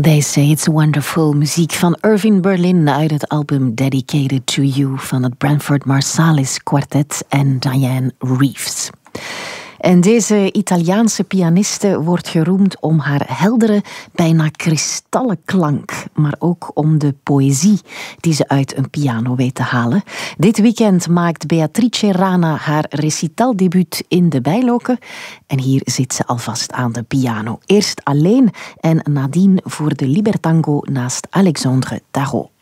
They Say It's Wonderful, muziek van Irving Berlin uit het album Dedicated to You van het Branford Marsalis Quartet en Diane Reeves. En deze Italiaanse pianiste wordt geroemd om haar heldere, bijna kristallen klank, maar ook om de poëzie die ze uit een piano weet te halen. Dit weekend maakt Beatrice Rana haar recitaldebuut in de Bijloke en hier zit ze alvast aan de piano. Eerst alleen en nadien voor de Libertango naast Alexandre Tarot.